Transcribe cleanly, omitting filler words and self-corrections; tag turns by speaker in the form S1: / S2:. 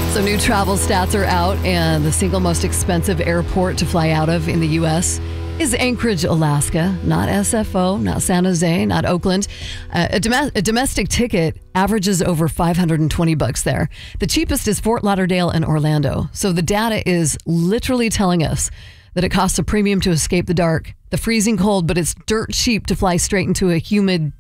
S1: So new travel stats are out, and the single most expensive airport to fly out of in the U.S. is Anchorage, Alaska, not SFO, not San Jose, not Oakland. A domestic ticket averages over $520 there. The cheapest is Fort Lauderdale and Orlando. So the data is literally telling us that it costs a premium to escape the dark, the freezing cold, but it's dirt cheap to fly straight into a humid